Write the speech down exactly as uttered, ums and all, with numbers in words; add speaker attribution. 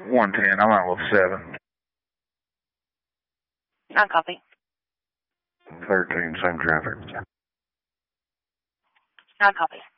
Speaker 1: one ten, I'm on level seven.
Speaker 2: On copy.
Speaker 1: thirteen, same traffic.
Speaker 2: On copy.